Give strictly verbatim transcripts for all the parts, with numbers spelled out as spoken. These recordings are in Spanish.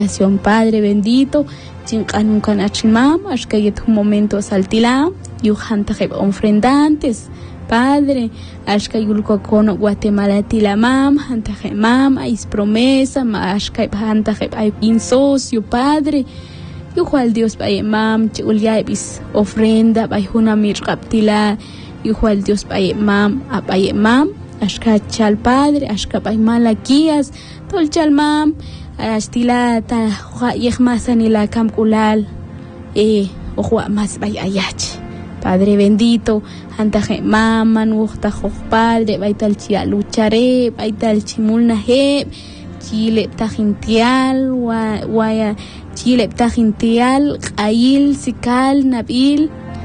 Padre bendito, chinqanun kan achimam, ashkayet un momento saltila, yuhanta heb ofrendantes, Padre, ashkayulko kono Guatemala tilamam, hanta hemam, ais promesa, ma ashkay hanta heb ay insocio, Padre, yuhual Dios bayemam, chiuliaibis ofrenda, bayhuna mirqaptila, yuhual Dios bayemam, abayemam, ashkachal Padre, ashkapay malaquías, tolchalmam, Astila ta yehmasanila kamkulal eh ojo más vaya ayach Padre bendito antaje maman uxta xoj Padre baital chia lucharé baital chimulna he chile tajintial wa waya chile tajintial ayil sikal nabil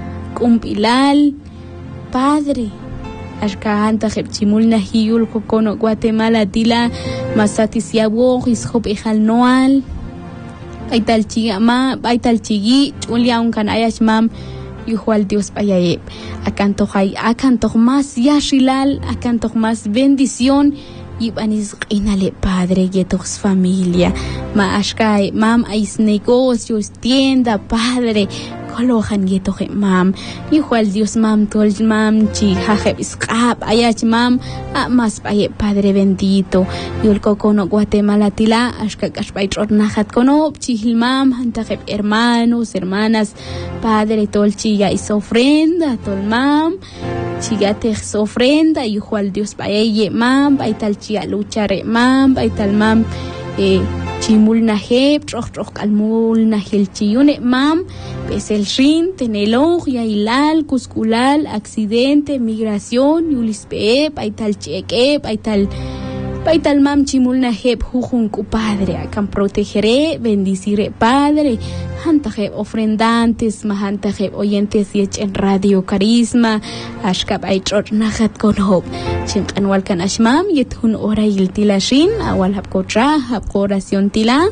kumpilal Padre ashka anta heb chimulna hiul kono Guatemala tila masati siabo hishop ejal noal aital chigama aital chigi chulia un kan ayash mam yuhual Dios payaye akanto hay akanto más yashilal akanto más bendición y banis inale Padre y tus familia ma ashkai mam ais negocios tienda Padre Kolohan yeto he mam yuhual Dios mam tol mam chi hajeb iskap ayach mam a mas paye Padre bendito yulko kono Guatemala tila ashka kashpay trotnahat kono chihil mam hantajeb hermanos hermanas Padre tol chiya is ofrenda tol mam chigate is ofrenda yuhual Dios paye mam baital chia luchare mam baital mam eh chimul naheb troch troch kalmul nahel chiyune mam pesel shin tenelo ya ilal cusculal accidente migración yulispe paital cheque paital paital mam chimul naheb jujun ku Padre akan protegeré bendiciré Padre hantajeb ofrendantes mahantajeb oyentes yech en Radio Carisma ashkab ay trot nahat konhob chinqan walkan ashmam yethun ora yiltilashin awal hab kotra hab oración tila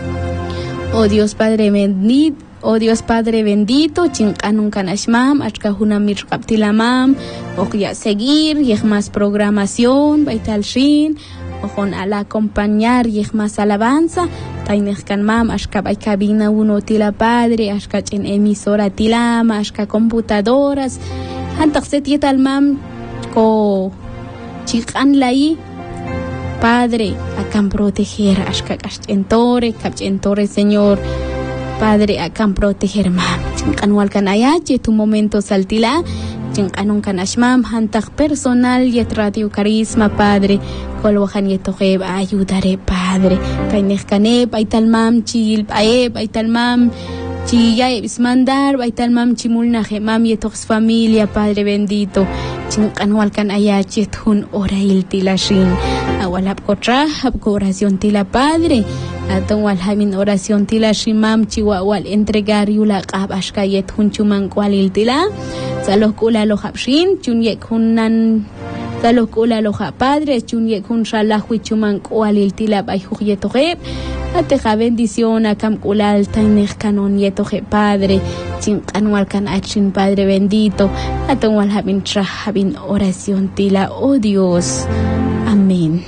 oh Dios Padre bendito oh Dios Padre bendito chinqanun kan ashmam ashkahuna mirqaptilamam oqya seguir yeh más programación baital shin ojon al acompañar yeh más alabanza tainehkan mam ashka bay cabina uno tila Padre ashka en emisora tila ashka computadoras hantaxet yetal mam ko chiqan lai Padre akan proteger ashka kastentore kapchentore Señor Padre akan proteger mam chinqan walkan ayache tu momento saltila chinqanun kan ashmam hantaj personal yet Radio Carisma Padre kolwahan yetoheb ayudaré Padre tainehkaneb aital mam chil paeb aital mam chiyay bismandar aital mam chimulna mam yetox familia Padre bendito chinqan walkan ayache tun orail tilashin awalab kotra hab oración tila Padre atong walhamin oración tila shimam chiwa wal entregar yula qab ashkayet hunchuman kwalil tila saloh kula lo habshin chunye kunan saloh kula lo Padre chunye kun shalah huchuman kwalil tila bay huyetoheb ateja bendición akam kulal taineh kanon yetohe Padre chinqan walkan achin Padre bendito atong walhamin trahabin oración tila oh Dios amén.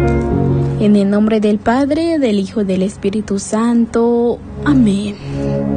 En el nombre del Padre, del Hijo y del Espíritu Santo. Amén.